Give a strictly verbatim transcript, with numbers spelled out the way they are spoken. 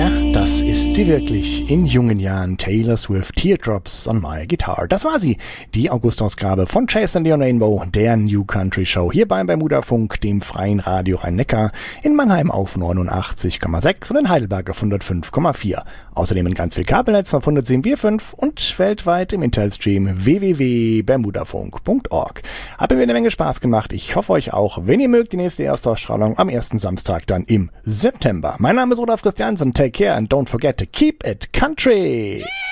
Ja, das ist sie wirklich. In jungen Jahren Taylor Swift, Teardrops on My Guitar. Das war sie, die August-Ausgabe von Chase and the Rainbow, der New Country Show, hier beim Bermuda-Funk, dem freien Radio Rhein-Neckar, in Mannheim auf neunundachtzig Komma sechs und in Heidelberg auf hundertfünf Komma vier. Außerdem in ganz viel Kabelnetz auf hundertsieben Komma fünf und weltweit im Internetstream w w w punkt bermudafunk punkt org. Hat mir eine Menge Spaß gemacht. Ich hoffe euch auch. Wenn ihr mögt, die nächste Erstausstrahlung am ersten Samstag dann im September. Mein Name ist Olaf Christiansen. Take care and don't forget to keep it country.